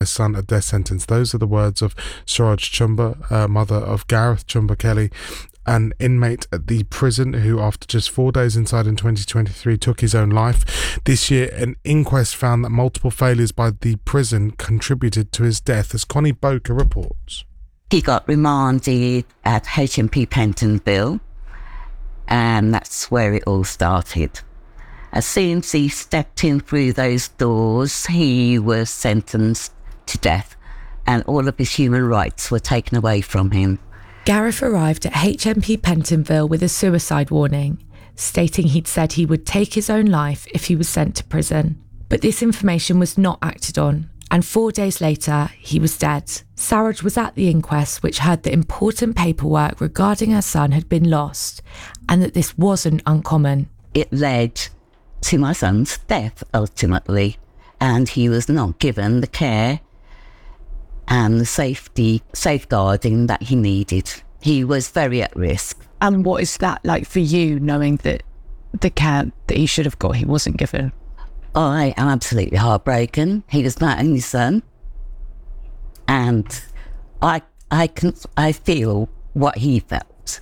son a death sentence. Those are the words of Suraj Chumba, mother of Gareth Chumba Kelly, an inmate at the prison who, after just 4 days inside in 2023, took his own life. This year, an inquest found that multiple failures by the prison contributed to his death, as Connie Boker reports. He got remanded at HMP Pentonville, and that's where it all started. As soon as he stepped in through those doors, he was sentenced to death, and all of his human rights were taken away from him. Gareth arrived at HMP Pentonville with a suicide warning, stating he'd said he would take his own life if he was sent to prison. But this information was not acted on, and 4 days later, he was dead. Saroj was at the inquest, which heard that important paperwork regarding her son had been lost, and that this wasn't uncommon. It led to my son's death, ultimately, and he was not given the care and the safeguarding that he needed. He was very at risk. And what is that like for you, knowing that the care that he should have got, he wasn't given? I am absolutely heartbroken. He was my only son, and I feel what he felt.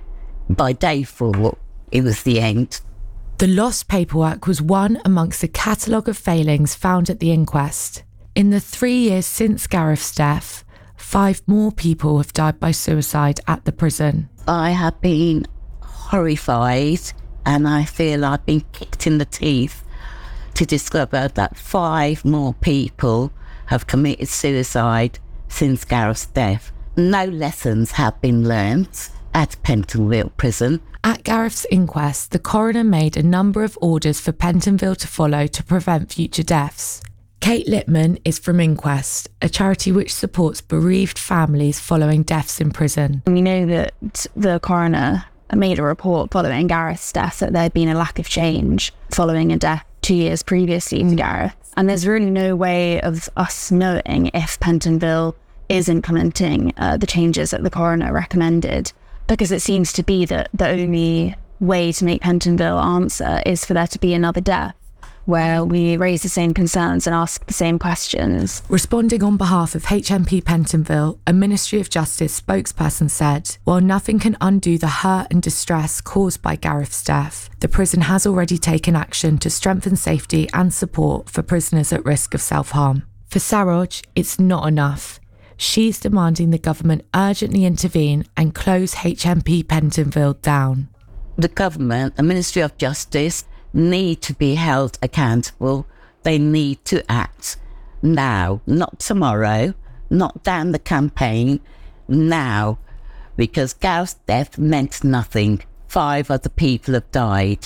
By day 4, it was the end. The lost paperwork was one amongst a catalogue of failings found at the inquest. In the 3 years since Gareth's death, 5 more people have died by suicide at the prison. I have been horrified, and I feel I've been kicked in the teeth to discover that 5 more people have committed suicide since Gareth's death. No lessons have been learnt at Pentonville Prison. At Gareth's inquest, the coroner made a number of orders for Pentonville to follow to prevent future deaths. Kate Littman is from Inquest, a charity which supports bereaved families following deaths in prison. We know that the coroner made a report following Gareth's death that there had been a lack of change following a death 2 years previously to Gareth. And there's really no way of us knowing if Pentonville is implementing the changes that the coroner recommended, because it seems to be that the only way to make Pentonville answer is for there to be another death, where we raise the same concerns and ask the same questions. Responding on behalf of HMP Pentonville, a Ministry of Justice spokesperson said, while nothing can undo the hurt and distress caused by Gareth's death, the prison has already taken action to strengthen safety and support for prisoners at risk of self-harm. For Saroj, it's not enough. She's demanding the government urgently intervene and close HMP Pentonville down. The government, the Ministry of Justice, need to be held accountable. They need to act now, not tomorrow, not down the campaign, now, because Gareth's death meant nothing. 5 other people have died,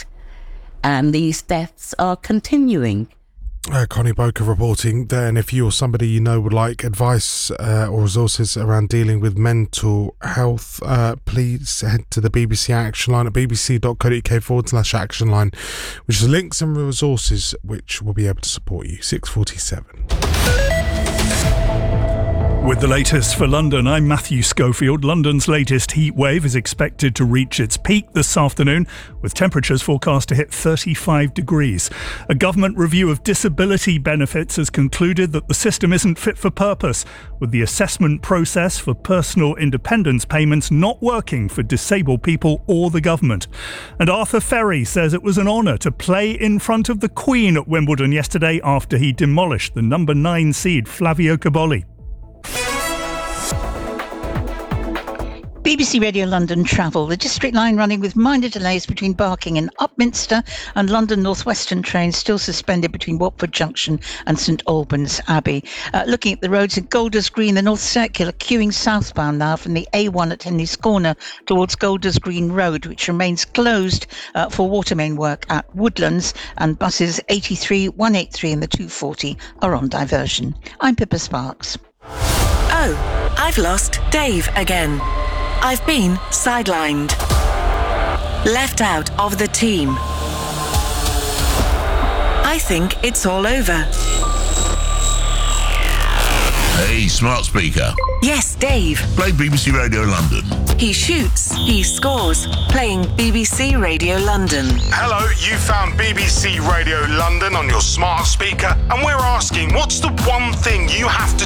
and these deaths are continuing. Connie Boker reporting there. And if you or somebody you know would like advice or resources around dealing with mental health, please head to the BBC Action Line at bbc.co.uk/action line, which has links and resources which will be able to support you. 6:47. With the latest for London, I'm Matthew Schofield. London's latest heat wave is expected to reach its peak this afternoon, with temperatures forecast to hit 35 degrees. A government review of disability benefits has concluded that the system isn't fit for purpose, with the assessment process for personal independence payments not working for disabled people or the government. And Arthur Ferry says it was an honour to play in front of the Queen at Wimbledon yesterday after he demolished the number 9 seed Flavio Cobolli. BBC Radio London travel. The District Line running with minor delays between Barking and Upminster, and London North Western trains still suspended between Watford Junction and St Albans Abbey. Looking at the roads at Golders Green, the North Circular queuing southbound now from the A1 at Henley's Corner towards Golders Green Road, which remains closed for water main work at Woodlands, and buses 83, 183 and the 240 are on diversion. I'm Pippa Sparks. Oh, I've lost Dave again. I've been sidelined. Left out of the team. I think it's all over. Hey, smart speaker. Yes, Dave. Play BBC Radio London. He shoots, he scores. Playing BBC Radio London. Hello, you found BBC Radio London on your smart speaker, and we're asking, what's the one thing you have to